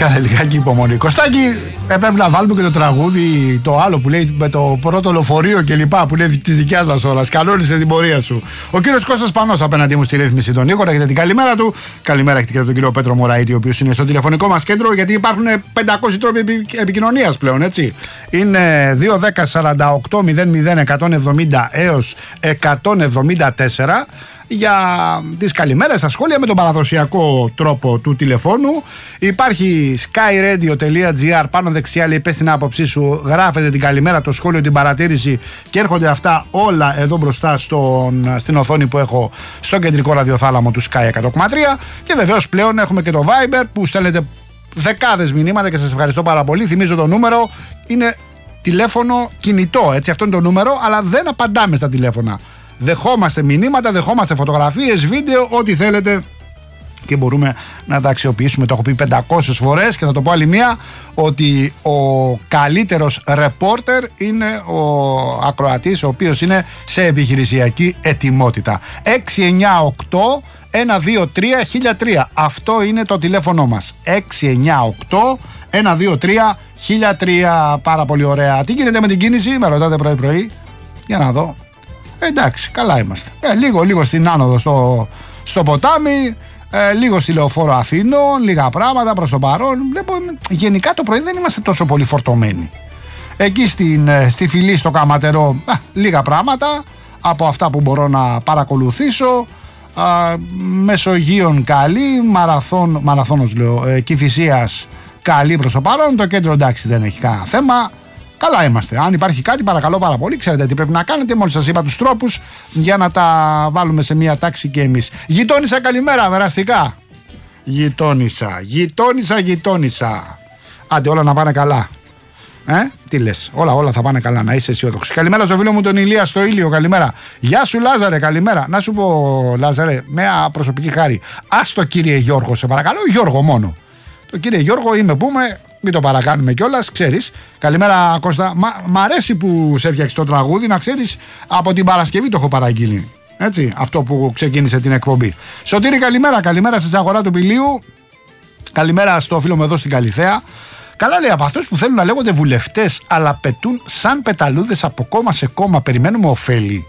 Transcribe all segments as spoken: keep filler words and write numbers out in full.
Κάνε λιγάκι υπομονή. Κωστάκη, έπρεπε να βάλουμε και το τραγούδι το άλλο που λέει με το πρώτο λεωφορείο και λοιπά, που λέει τη δικιά μα ώρα. Κανόνισε την πορεία σου. Ο κύριος Κώστας Πανός απέναντί μου στη ρύθμιση των ήχων. Έχετε την καλημέρα του. Καλημέρα έχετε και τον κύριο Πέτρο Μωραήτη, ο οποίος είναι στο τηλεφωνικό μας κέντρο, γιατί υπάρχουν πεντακόσιοι τρόποι επικοινωνίας πλέον, έτσι. Είναι δύο δέκα σαράντα οκτώ μηδέν μηδέν εκατόν εβδομήντα έως εκατόν εβδομήντα τέσσερα. Για τις καλημέρες στα σχόλια με τον παραδοσιακό τρόπο του τηλεφώνου. Υπάρχει skyradio.gr, πάνω δεξιά λέει πες την άποψή σου, γράφετε την καλημέρα, το σχόλιο, την παρατήρηση και έρχονται αυτά όλα εδώ μπροστά στον, στην οθόνη που έχω στο κεντρικό ραδιοθάλαμο του Sky εκατό κόμμα τρία. Και βεβαίως πλέον έχουμε και το Viber που στέλνετε δεκάδες μηνύματα και σας ευχαριστώ πάρα πολύ. Θυμίζω το νούμερο, είναι τηλέφωνο κινητό, έτσι, αυτό είναι το νούμερο, αλλά δεν απαντάμε στα τηλέφωνα. Δεχόμαστε μηνύματα, δεχόμαστε φωτογραφίες, βίντεο, ό,τι θέλετε και μπορούμε να τα αξιοποιήσουμε. Το έχω πει πεντακόσιες φορές και θα το πω άλλη μία, ότι ο καλύτερος ρεπόρτερ είναι ο ακροατής ο οποίος είναι σε επιχειρησιακή ετοιμότητα. έξι εννιά οκτώ ένα δύο τρία χίλια τρία. Αυτό είναι το τηλέφωνο μας. έξι εννιά οκτώ ένα δύο τρία χίλια τρία. Πάρα πολύ ωραία. Τι γίνεται με την κίνηση, με ρωτάτε πρωί πρωί. Για να δω. Εντάξει, καλά είμαστε. Ε, λίγο, λίγο στην άνοδο στο, στο ποτάμι, ε, λίγο στη Λεωφόρο Αθήνων, λίγα πράγματα προς το παρόν. Γενικά το πρωί δεν είμαστε τόσο πολύ φορτωμένοι. Εκεί στην, στη Φυλή, στο Καματερό, α, λίγα πράγματα από αυτά που μπορώ να παρακολουθήσω. Α, Μεσογείων καλή, μαραθών, μαραθώνος λέω, ε, Κηφισίας καλή προς το παρόν. Το κέντρο εντάξει δεν έχει κανένα θέμα. Καλά είμαστε. Αν υπάρχει κάτι, παρακαλώ πάρα πολύ, ξέρετε τι πρέπει να κάνετε. Μόλις σας είπα τους τρόπους για να τα βάλουμε σε μια τάξη και εμείς. Γειτόνισσα, καλημέρα, περαστικά. Γειτόνισσα, γειτόνισσα, γειτόνισσα. Άντε, όλα να πάνε καλά. Ε, τι λες, όλα, όλα θα πάνε καλά, να είσαι αισιόδοξος. Καλημέρα στο φίλο μου τον Ηλία στο Ήλιο, καλημέρα. Γεια σου Λάζαρε, καλημέρα. Να σου πω, Λάζαρε, με προσωπική χάρη, άστο κύριε Γιώργο, σε παρακαλώ, Γιώργο μόνο. Το κύριε Γιώργο είμαι πούμε. Μην το παρακάνουμε κιόλας, ξέρεις. Καλημέρα Κώστα. Μ' αρέσει που σε έφτιαξε το τραγούδι, να ξέρεις. Από την Παρασκευή το έχω παραγγείλει. Έτσι, αυτό που ξεκίνησε την εκπομπή. Σωτήρη, καλημέρα. Καλημέρα στις αγορά του Πηλίου. Καλημέρα στο φίλο μου εδώ στην Καλιθέα. Καλά λέει, από αυτούς που θέλουν να λέγονται βουλευτές, αλλά πετούν σαν πεταλούδες από κόμμα σε κόμμα. Περιμένουμε ωφέλη.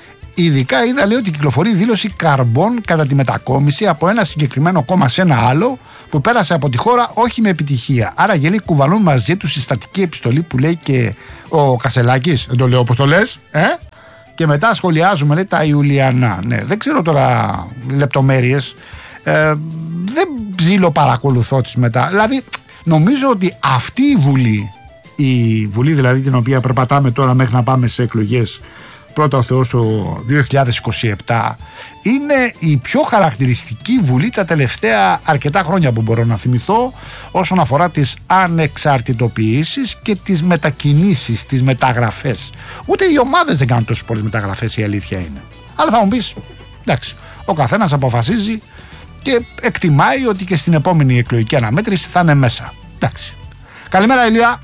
Ειδικά είδα λέει ότι κυκλοφορεί δήλωση καρμπών κατά τη μετακόμιση από ένα συγκεκριμένο κόμμα σε ένα άλλο που πέρασε από τη χώρα όχι με επιτυχία. Άρα γελοί κουβαλούν μαζί του συστατική επιστολή που λέει και ο Κασελάκης. Δεν το λέω όπως το λες, ε? Και μετά σχολιάζουμε λέει τα Ιουλιανά. Ναι, δεν ξέρω τώρα λεπτομέρειες. Ε, δεν ψιλοπαρακολουθώ τις μετά. Δηλαδή νομίζω ότι αυτή η Βουλή, η Βουλή δηλαδή την οποία περπατάμε τώρα μέχρι να πάμε σε εκλογές πρώτα ο Θεός το δύο χιλιάδες είκοσι επτά, είναι η πιο χαρακτηριστική Βουλή τα τελευταία αρκετά χρόνια που μπορώ να θυμηθώ όσον αφορά τις ανεξαρτητοποιήσεις και τις μετακινήσεις, τις μεταγραφές. Ούτε οι ομάδες δεν κάνουν τόσες πολλές μεταγραφές, η αλήθεια είναι. Αλλά θα μου πεις, εντάξει, ο καθένας αποφασίζει και εκτιμάει ότι και στην επόμενη εκλογική αναμέτρηση θα είναι μέσα. Εντάξει. Καλημέρα Ηλία.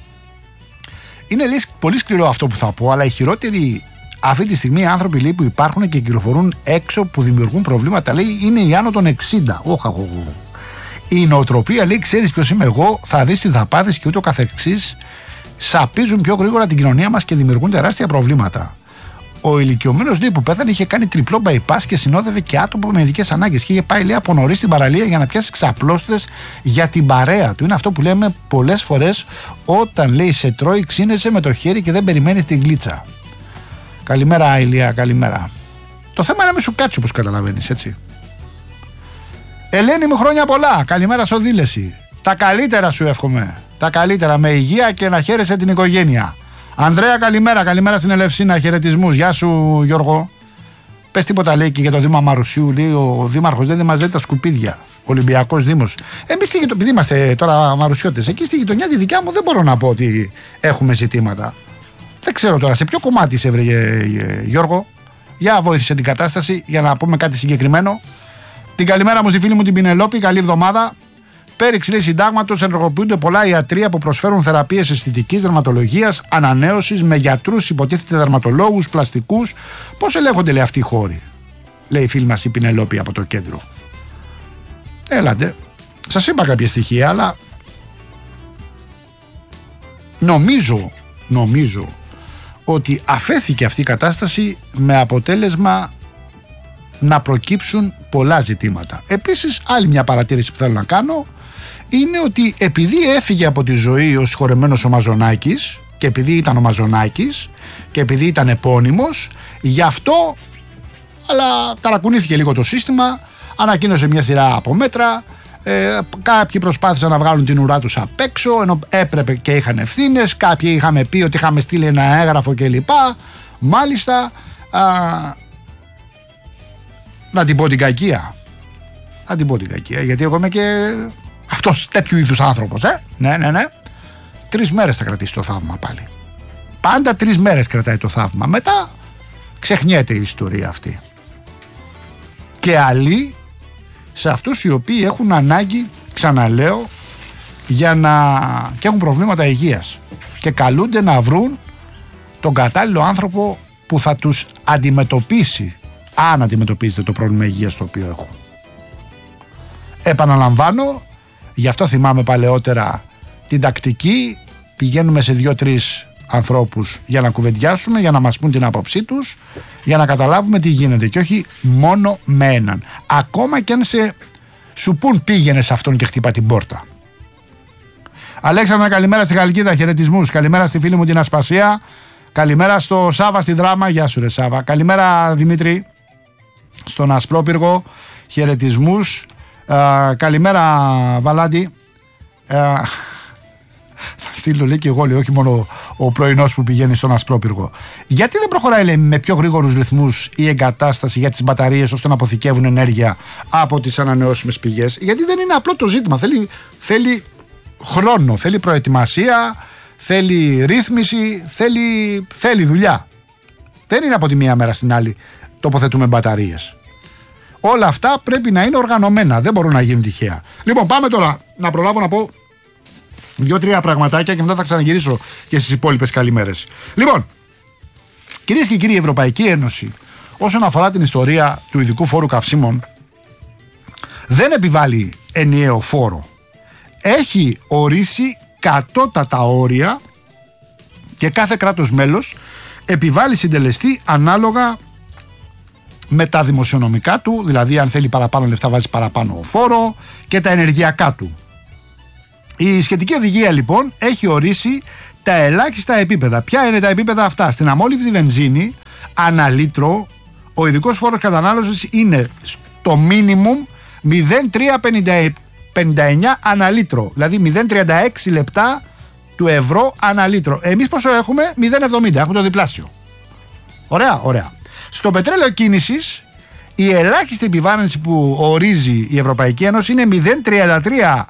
Είναι λέει, πολύ σκληρό αυτό που θα πω, αλλά οι χειρότεροι αυτή τη στιγμή οι άνθρωποι λέει, που υπάρχουν και κυκλοφορούν έξω που δημιουργούν προβλήματα λέει, είναι οι άνω των εξήντα. Όχα, όχα. Η νοοτροπία λέει, ξέρεις ποιος είμαι εγώ, θα δεις τι δαπάδες και ούτω καθεξής, σαπίζουν πιο γρήγορα την κοινωνία μας και δημιουργούν τεράστια προβλήματα. Ο ηλικιωμένος λέει, που πέθανε είχε κάνει τριπλό bypass και συνόδευε και άτομο με ειδικές ανάγκες. Και είχε πάει λέει, από νωρίς στην παραλία για να πιάσει ξαπλώστες για την παρέα του. Είναι αυτό που λέμε πολλές φορές όταν λέει σε τρώει, ξύνεσαι με το χέρι και δεν περιμένεις την γλίτσα. Καλημέρα Ηλία, καλημέρα. Το θέμα είναι να μην σου κάτσει όπως καταλαβαίνεις, έτσι. Ελένη μου, χρόνια πολλά. Καλημέρα στο Δήλεση. Τα καλύτερα σου εύχομαι. Τα καλύτερα με υγεία και να χαίρεσαι την οικογένεια. Ανδρέα, καλημέρα. Καλημέρα στην Ελευσίνα. Χαιρετισμούς. Γεια σου, Γιώργο. Πες τίποτα λέει και για το Δήμα Μαρουσίου. Λέει ο Δήμαρχος δεν μαζεύει τα σκουπίδια. Ολυμπιακός Δήμος. Εμείς, επειδή είμαστε τώρα Μαρουσιώτες, εκεί στη γειτονιά τη δικιά μου δεν μπορώ να πω ότι έχουμε ζητήματα. Δεν ξέρω τώρα σε ποιο κομμάτι σε έβρεγε, Γιώργο. Για βοήθησε την κατάσταση για να πούμε κάτι συγκεκριμένο. Την καλημέρα μου στη φίλη μου την Πινελόπη. Καλή εβδομάδα. Πέριξη λέει συντάγματος, ενεργοποιούνται πολλά ιατρεία που προσφέρουν θεραπείες αισθητικής, δερματολογίας, ανανέωσης με γιατρούς, υποτίθεται δερματολόγους, πλαστικούς. Πώς ελέγχονται λέει αυτοί οι χώροι, λέει η φίλη μας η Πινελόπη από το κέντρο. Έλατε. Σας είπα κάποια στοιχεία, αλλά νομίζω, νομίζω ότι αφέθηκε αυτή η κατάσταση με αποτέλεσμα να προκύψουν πολλά ζητήματα. Επίσης, άλλη μια παρατήρηση που θέλω να κάνω είναι ότι επειδή έφυγε από τη ζωή ο συγχωρεμένος ο Μαζονάκης και επειδή ήταν ο Μαζονάκης και επειδή ήταν επώνυμος, γι' αυτό, αλλά ταρακουνήθηκε λίγο το σύστημα, ανακοίνωσε μια σειρά από μέτρα, ε, κάποιοι προσπάθησαν να βγάλουν την ουρά τους απ' έξω ενώ έπρεπε και είχαν ευθύνες, κάποιοι είχαμε πει ότι είχαμε στείλει ένα έγγραφο κλπ. Μάλιστα, α, να την πω την κακία, να την πω την κακία, γιατί εγώ είμαι και αυτός τέτοιου είδους άνθρωπος, ε? ναι ναι ναι, τρεις μέρες θα κρατήσει το θαύμα πάλι, πάντα τρεις μέρες κρατάει το θαύμα, μετά ξεχνιέται η ιστορία αυτή. Και άλλοι σε αυτούς οι οποίοι έχουν ανάγκη, ξαναλέω, για να... και έχουν προβλήματα υγείας και καλούνται να βρουν τον κατάλληλο άνθρωπο που θα τους αντιμετωπίσει, αν αντιμετωπίζετε το πρόβλημα υγείας το οποίο έχουν. Επαναλαμβάνω, γι' αυτό θυμάμαι παλαιότερα την τακτική, πηγαίνουμε σε δύο-τρεις ανθρώπους για να κουβεντιάσουμε, για να μας πούν την άποψή τους, για να καταλάβουμε τι γίνεται και όχι μόνο με έναν. Ακόμα και αν σε σου πούν πήγαινε σε αυτόν και χτύπα την πόρτα. Αλέξανδρα, καλημέρα στη Χαλκίδα, χαιρετισμούς. Καλημέρα στη φίλη μου την Ασπασία. Καλημέρα στο Σάβα στη Δράμα. Γεια σου ρε Σάβα. Καλημέρα Δημήτρη στον Ασπρόπυργο, χαιρετισμούς. Uh, καλημέρα Βαλάντη. Uh, θα στείλω λέει και εγώ, λέει, όχι μόνο ο πρωινός που πηγαίνει στον Ασπρόπυργο. Γιατί δεν προχωράει, λέει, με πιο γρήγορους ρυθμούς η εγκατάσταση για τις μπαταρίες ώστε να αποθηκεύουν ενέργεια από τις ανανεώσιμες πηγές? Γιατί δεν είναι απλό το ζήτημα. Θέλει, θέλει χρόνο, θέλει προετοιμασία, θέλει ρύθμιση, θέλει, θέλει δουλειά. Δεν είναι από τη μία μέρα στην άλλη τοποθετούμε μπαταρίες. Όλα αυτά πρέπει να είναι οργανωμένα, δεν μπορούν να γίνουν τυχαία. Λοιπόν, πάμε τώρα να προλάβω να πω δύο-τρία πραγματάκια και μετά θα ξαναγυρίσω και στις υπόλοιπες καλημέρες. Λοιπόν, κυρίες και κύριοι, η Ευρωπαϊκή Ένωση όσον αφορά την ιστορία του ειδικού φόρου καυσίμων δεν επιβάλλει ενιαίο φόρο. Έχει ορίσει κατώτατα όρια και κάθε κράτος μέλος επιβάλλει συντελεστή ανάλογα με τα δημοσιονομικά του, δηλαδή αν θέλει παραπάνω λεφτά βάζει παραπάνω φόρο, και τα ενεργειακά του. Η σχετική οδηγία λοιπόν έχει ορίσει τα ελάχιστα επίπεδα. Ποια είναι τα επίπεδα αυτά? Στην αμόλυβδη βενζίνη ανά λίτρο ο ειδικός φόρος κατανάλωσης είναι στο minimum μηδέν κόμμα τριακόσια πενήντα εννιά ανά λίτρο, δηλαδή μηδέν κόμμα τριάντα έξι λεπτά του ευρώ ανά λίτρο. Εμείς πόσο έχουμε? μηδέν κόμμα εβδομήντα, έχουμε το διπλάσιο. Ωραία, ωραία. Στο πετρέλαιο κίνησης η ελάχιστη επιβάρυνση που ορίζει η Ευρωπαϊκή Ένωση είναι μηδέν κόμμα τριάντα τρία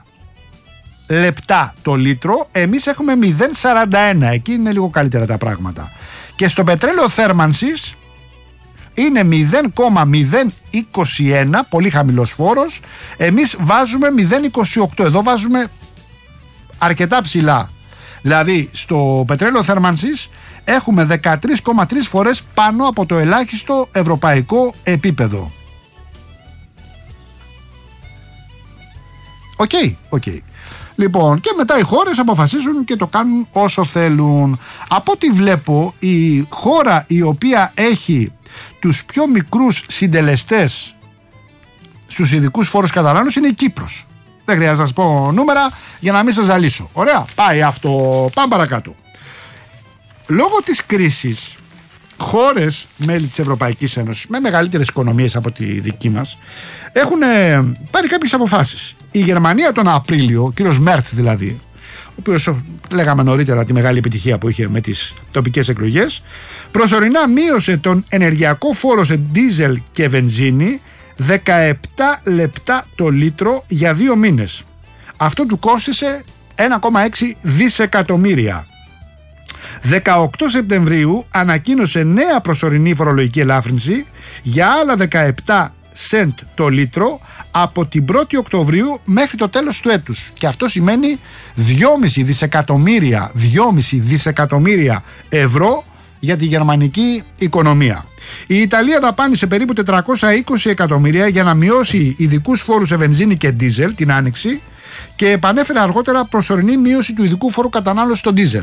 λεπτά το λίτρο, εμείς έχουμε μηδέν κόμμα σαράντα ένα, εκεί είναι λίγο καλύτερα τα πράγματα. Και στο πετρέλαιο θέρμανσης είναι μηδέν κόμμα μηδέν είκοσι ένα, πολύ χαμηλός φόρος, εμείς βάζουμε μηδέν κόμμα είκοσι οκτώ, εδώ βάζουμε αρκετά ψηλά. Δηλαδή στο πετρέλαιο θέρμανσης έχουμε δεκατρείς κόμμα τρεις φορές πάνω από το ελάχιστο ευρωπαϊκό επίπεδο. Οκ, okay, οκ. Okay. Λοιπόν, και μετά οι χώρες αποφασίζουν και το κάνουν όσο θέλουν. Από ό,τι βλέπω, η χώρα η οποία έχει τους πιο μικρούς συντελεστές στους ειδικούς φόρους κατανάλωσης είναι η Κύπρος. Δεν χρειάζεται να σας πω νούμερα για να μην σας ζαλίσω. Ωραία, πάει αυτό. Πάμε παρακάτω. Λόγω της κρίσης, χώρες μέλη της Ευρωπαϊκής Ένωσης με μεγαλύτερες οικονομίες από τη δική μας έχουν πάρει κάποιες αποφάσεις. Η Γερμανία τον Απρίλιο, ο κύριος Μέρτς δηλαδή, ο οποίος λέγαμε νωρίτερα τη μεγάλη επιτυχία που είχε με τις τοπικές εκλογές, προσωρινά μείωσε τον ενεργειακό φόρο σε ντίζελ και βενζίνη δεκαεπτά λεπτά το λίτρο για δύο μήνες. Αυτό του κόστισε ένα κόμμα έξι δισεκατομμύρια. δεκαοκτώ Σεπτεμβρίου ανακοίνωσε νέα προσωρινή φορολογική ελάφρυνση για άλλα δεκαεπτά σεντ το λίτρο από την πρώτη Οκτωβρίου μέχρι το τέλος του έτους. Και αυτό σημαίνει δυόμισι δισεκατομμύρια, δυόμισι δισεκατομμύρια ευρώ για τη γερμανική οικονομία. Η Ιταλία δαπάνησε περίπου τετρακόσια είκοσι εκατομμύρια για να μειώσει ειδικούς φόρους σε βενζίνη και ντίζελ την άνοιξη και επανέφερε αργότερα προσωρινή μείωση του ειδικού φόρου κατανάλωσης στο ντίζελ.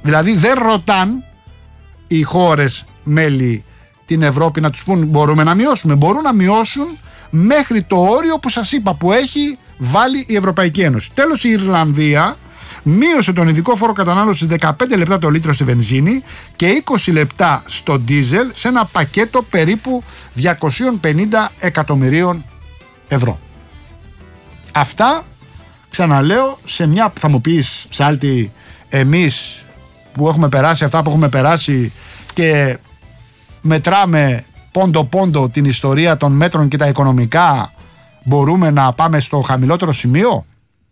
Δηλαδή δεν ρωτάν οι χώρες μέλη την Ευρώπη να τους πούν μπορούμε να μειώσουμε. Μπορούν να μειώσουν μέχρι το όριο που σας είπα που έχει βάλει η Ευρωπαϊκή Ένωση. Τέλος, η Ιρλανδία μείωσε τον ειδικό φόρο κατανάλωσης δεκαπέντε λεπτά το λίτρο στη βενζίνη και είκοσι λεπτά στο ντίζελ σε ένα πακέτο περίπου διακόσια πενήντα εκατομμυρίων ευρώ. Αυτά, ξαναλέω, σε μια, θα μου πεις Ψάλτη, εμείς που έχουμε περάσει αυτά που έχουμε περάσει και μετράμε πόντο πόντο την ιστορία των μέτρων και τα οικονομικά, μπορούμε να πάμε στο χαμηλότερο σημείο?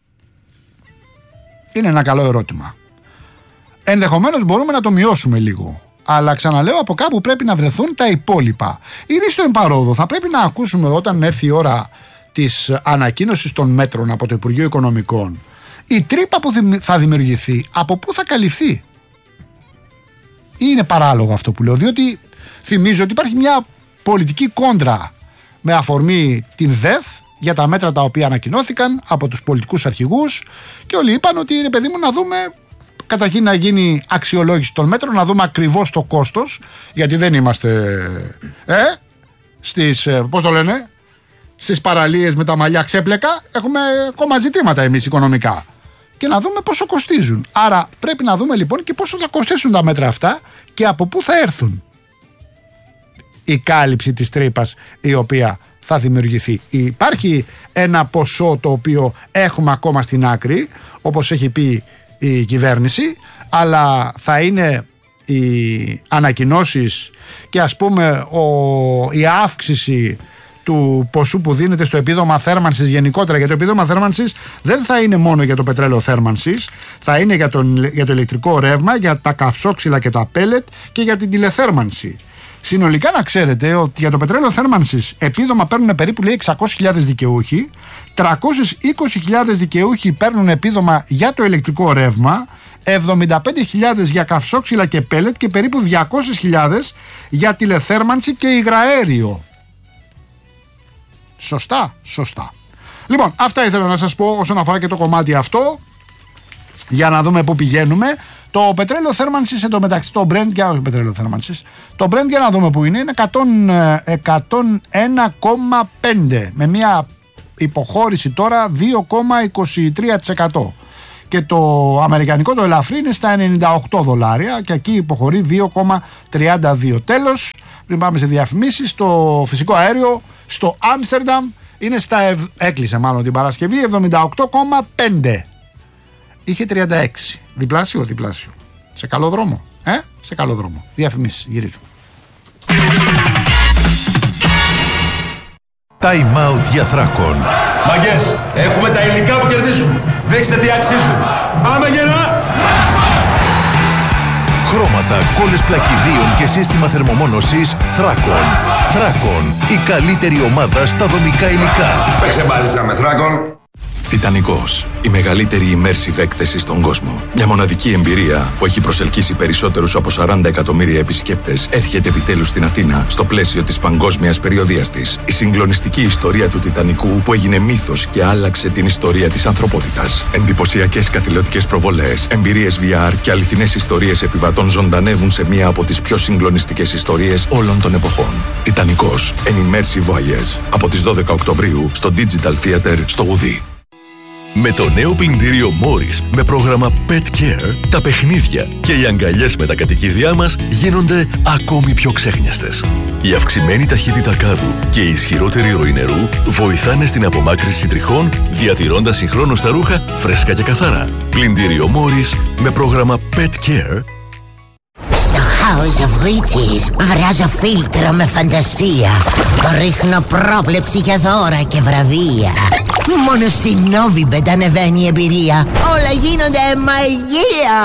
Είναι ένα καλό ερώτημα. Ενδεχομένως μπορούμε να το μειώσουμε λίγο, αλλά ξαναλέω, από κάπου πρέπει να βρεθούν τα υπόλοιπα. Είναι στο εμπαρόδο. Θα πρέπει να ακούσουμε όταν έρθει η ώρα της ανακοίνωσης των μέτρων από το Υπουργείο Οικονομικών, η τρύπα που θα δημιουργηθεί, από πού θα καλυφθεί. Ή είναι παράλογο αυτό που λέω? Διότι θυμίζω ότι υπάρχει μια πολιτική κόντρα με αφορμή την ΔΕΘ για τα μέτρα τα οποία ανακοινώθηκαν από τους πολιτικούς αρχηγούς και όλοι είπαν ότι είναι, παιδί μου, να δούμε καταρχήν να γίνει αξιολόγηση των μέτρων, να δούμε ακριβώς το κόστος, γιατί δεν είμαστε ε, στις, πώς το λένε, στις παραλίες με τα μαλλιά ξέπλεκα, έχουμε ακόμα ζητήματα εμείς οικονομικά, και να δούμε πόσο κοστίζουν. Άρα πρέπει να δούμε λοιπόν και πόσο θα κοστίσουν τα μέτρα αυτά και από πού θα έρθουν η κάλυψη της τρύπας η οποία θα δημιουργηθεί. Υπάρχει ένα ποσό το οποίο έχουμε ακόμα στην άκρη, όπως έχει πει η κυβέρνηση, αλλά θα είναι οι ανακοινώσεις και ας πούμε ο, η αύξηση του ποσού που δίνεται στο επίδομα θέρμανσης γενικότερα, γιατί το επίδομα θέρμανσης δεν θα είναι μόνο για το πετρέλαιο θέρμανσης, θα είναι για, τον, για το ηλεκτρικό ρεύμα, για τα καυσόξυλα και τα πέλετ και για την τηλεθέρμανση. Συνολικά να ξέρετε ότι για το πετρέλαιο θέρμανσης επίδομα παίρνουν περίπου λέει εξακόσιες χιλιάδες δικαιούχοι, τριακόσιες είκοσι χιλιάδες δικαιούχοι παίρνουν επίδομα για το ηλεκτρικό ρεύμα, εβδομήντα πέντε χιλιάδες για καυσόξυλα και πέλετ και περίπου διακόσιες χιλιάδες για τηλεθέρμανση και υγραέριο. Σωστά, σωστά. Λοιπόν, αυτά ήθελα να σας πω όσον αφορά και το κομμάτι αυτό, για να δούμε πού πηγαίνουμε. Το πετρέλαιο θέρμανσης εντωμεταξύ, το Brent, για το πετρέλαιο θέρμανσης, το Brent για να δούμε πού είναι, είναι εκατόν ένα κόμμα πέντε με μια υποχώρηση τώρα δύο κόμμα είκοσι τρία τοις εκατό. Και το αμερικανικό το ελαφρύ είναι στα ενενήντα οκτώ δολάρια και εκεί υποχωρεί δύο κόμμα τριάντα δύο. Τέλος, πριν πάμε σε διαφημίσεις, το φυσικό αέριο στο Άμστερνταμ είναι στα ευ... έκλεισε μάλλον την Παρασκευή εβδομήντα οκτώ κόμμα πέντε. Είχε τριάντα έξι. Διπλάσιο, διπλάσιο. Σε καλό δρόμο. Ε, σε καλό δρόμο. Διαφημίσεις, γυρίζουμε. Time out για Θράκον. Μαγκές, έχουμε τα υλικά που κερδίζουν. Δείξτε τι αξίζουν. Πάμε γερά! Χρώματα, κόλλες πλακιδίων και σύστημα θερμομόνωσης Θράκον. Θράκον, η καλύτερη ομάδα στα δομικά υλικά. Παίξε μπάλιτσα με Θράκον. Τιτανικός, η μεγαλύτερη immersive έκθεση στον κόσμο. Μια μοναδική εμπειρία που έχει προσελκύσει περισσότερους από σαράντα εκατομμύρια επισκέπτες έρχεται επιτέλους στην Αθήνα στο πλαίσιο της παγκόσμιας περιοδείας της. Η συγκλονιστική ιστορία του Τιτανικού που έγινε μύθος και άλλαξε την ιστορία της ανθρωπότητας. Εντυπωσιακές καθηλωτικές προβολές, εμπειρίες βι αρ και αληθινές ιστορίες επιβατών ζωντανεύουν σε μία από τις πιο συγκλονιστικές ιστορίες όλων των εποχών. Τιτανικός, an immersive voyage. Από τις δώδεκα Οκτωβρίου στο Digital Theater στο Ουδί. Με το νέο πλυντήριο Morris με πρόγραμμα Pet Care, τα παιχνίδια και οι αγκαλιές με τα κατοικίδια μας γίνονται ακόμη πιο ξέχνιαστες. Η αυξημένη ταχύτητα κάδου και η ισχυρότερη ροή νερού βοηθάνε στην απομάκρυνση τριχών, διατηρώντας συγχρόνως τα ρούχα φρέσκα και καθαρά. Πλυντήριο Morris με πρόγραμμα Pet Care. House of Witches βράζω φίλτρο με φαντασία. Ρίχνω πρόβλεψη για δώρα και βραβεία. Μόνο στην Novibet ανεβαίνει η εμπειρία. Όλα γίνονται μαγεία.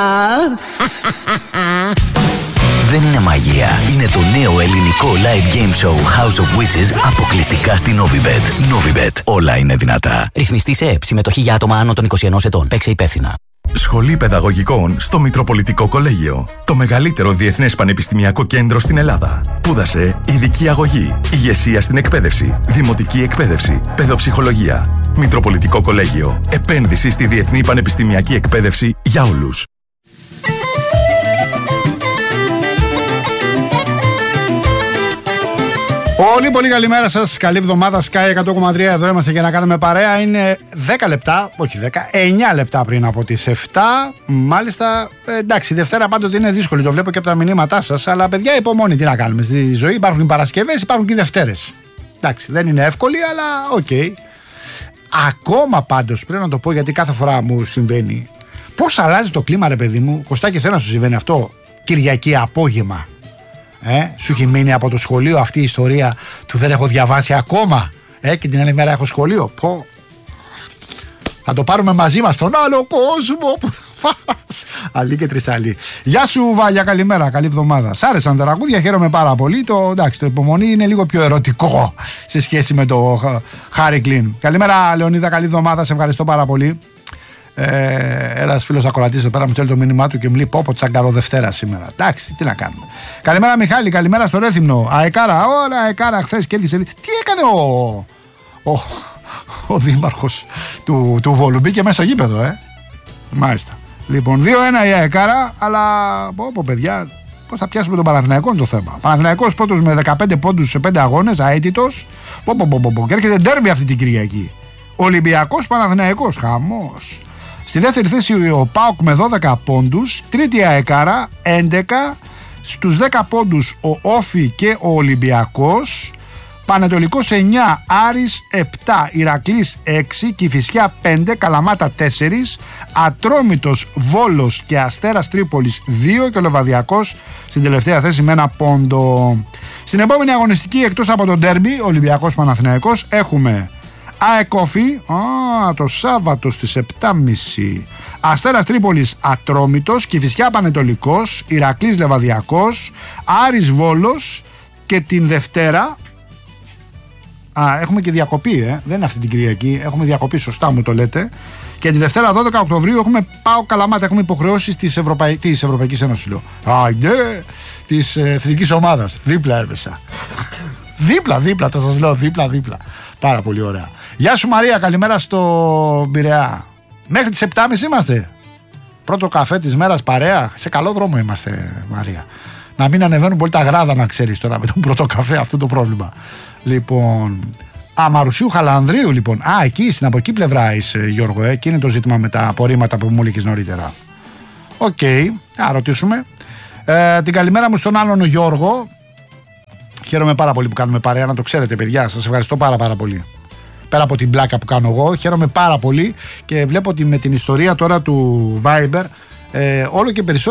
Δεν είναι μαγεία. Είναι το νέο ελληνικό live game show House of Witches αποκλειστικά στην Novibet. Novibet. Όλα είναι δυνατά. Ρυθμιστή σε ΕΕΠ. Συμμετοχή για άτομα άνω των είκοσι ενός ετών. Παίξε υπεύθυνα. Σχολή Παιδαγωγικών στο Μητροπολιτικό Κολέγιο. Το μεγαλύτερο διεθνές πανεπιστημιακό κέντρο στην Ελλάδα. Σπούδασε ειδική αγωγή, ηγεσία στην εκπαίδευση, δημοτική εκπαίδευση, παιδοψυχολογία. Μητροπολιτικό Κολέγιο. Επένδυση στη διεθνή πανεπιστημιακή εκπαίδευση για όλους. Πολύ πολύ καλημέρα σας, καλή εβδομάδα. Sky εκατό κόμμα τρία, εδώ είμαστε για να κάνουμε παρέα. Είναι δέκα λεπτά, όχι δέκα, εννιά λεπτά πριν από τις επτά. Μάλιστα, εντάξει, Δευτέρα πάντοτε είναι δύσκολη, το βλέπω και από τα μηνύματά σας. Αλλά παιδιά, υπομονή, τι να κάνουμε. Στη ζωή υπάρχουν οι Παρασκευές, υπάρχουν και οι Δευτέρες. Εντάξει, δεν είναι εύκολη, αλλά οκ. Okay. Ακόμα πάντως, πρέπει να το πω γιατί κάθε φορά μου συμβαίνει. Πώς αλλάζει το κλίμα, ρε παιδί μου, Κωστάκη, εσένα σου συμβαίνει αυτό Κυριακή απόγευμα? Ε, σου έχει μείνει από το σχολείο αυτή η ιστορία του δεν έχω διαβάσει ακόμα, ε, και την άλλη μέρα έχω σχολείο. Πω. Θα το πάρουμε μαζί μας στον άλλο κόσμο που θα πας. Αλή και τρισαλή. Γεια σου Βάλια, καλημέρα, καλή εβδομάδα. Σ' άρεσαν τα τραγούδια, χαίρομαι πάρα πολύ. Το, εντάξει, το υπομονή είναι λίγο πιο ερωτικό σε σχέση με το Χάρι Κλίν. Καλημέρα Λεωνίδα, καλή εβδομάδα, σε ευχαριστώ πάρα πολύ. Ε, Ένα φίλο ακροατή εδώ πέρα μου στέλνει το μήνυμά του και μου λέει: Πω, πω τσαγκαρό Δευτέρα σήμερα. Εντάξει, τι να κάνουμε. Καλημέρα Μιχάλη, καλημέρα στο Ρέθυμνο. Αεκάρα, όλα Αεκάρα χθε κέρδισε. Τι έκανε ο, ο, ο δήμαρχος του, του Βόλου? Μπήκε μέσα στο γήπεδο, ε. Μάλιστα. Λοιπόν, δύο ένα η Αεκάρα, αλλά πω, πω παιδιά, πώς θα πιάσουμε τον Παναθηναϊκό είναι το θέμα. Παναθηναϊκός πρώτος με δεκαπέντε πόντους σε πέντε αγώνες, αίτητος. Πω, πω, πω, πω, πω. Και έρχεται ντέρμπι αυτή την Κυριακή. Ολυμπιακός Παναθηναϊκός, χαμός. Στη δεύτερη θέση ο ΠΑΟΚ με δώδεκα πόντους, τρίτη Αεκάρα έντεκα, στους δέκα πόντους ο Όφι και ο Ολυμπιακός, Πανετολικός εννιά, Άρης επτά, Ηρακλής έξι, Κηφισιά πέντε, Καλαμάτα τέσσερα, Ατρόμητος, Βόλος και Αστέρας Τρίπολης δύο και ο Λεβαδιακός στην τελευταία θέση με ένα πόντο. Στην επόμενη αγωνιστική εκτός από τον ντέρμπι Ολυμπιακός Παναθηναϊκός έχουμε ΑΕΚ Όφι, α, το Σάββατο στις επτά και μισή, Αστέρας Τρίπολης Ατρόμητος, Κηφισιά Πανετολικός, Ηρακλής Λεβαδιακός, Άρης Βόλος και την Δευτέρα, α, έχουμε και διακοπή, ε, δεν είναι αυτή την Κυριακή, έχουμε διακοπή, σωστά μου το λέτε, και τη Δευτέρα δώδεκα Οκτωβρίου έχουμε ΠΑΟΚ Καλαμάτα, έχουμε υποχρεώσεις της, Ευρωπαϊ... της Ευρωπαϊκής Ένωσης, λέω. Α, ναι, της εθνικής ομάδας, δίπλα έπεσα. Δίπλα, δίπλα, θα σας λέω, δίπλα, δίπλα. Πάρα πολύ ωραία. Γεια σου Μαρία, καλημέρα στο Πειραιά. Μέχρι τις επτά και μισή είμαστε. Πρώτο καφέ της μέρας παρέα. Σε καλό δρόμο είμαστε Μαρία. Να μην ανεβαίνουν πολύ τα γράδα, να ξέρεις τώρα με τον πρώτο καφέ, αυτό το πρόβλημα. Λοιπόν, α, Μαρουσίου Χαλανδρίου λοιπόν. Α, εκεί στην από εκεί πλευρά είσαι Γιώργο, ε. Εκεί είναι το ζήτημα με τα απορρίμματα που μου έλεγες νωρίτερα. Οκ, okay, α ρωτήσουμε. Ε, την καλημέρα μου στον άλλον Γιώργο. Χαίρομαι πάρα πολύ που κάνουμε παρέα, να το ξέρετε παιδιά, σας ευχαριστώ πάρα πάρα πολύ. Πέρα από την πλάκα που κάνω εγώ, χαίρομαι πάρα πολύ και βλέπω ότι με την ιστορία τώρα του Viber ε, όλο και περισσότερο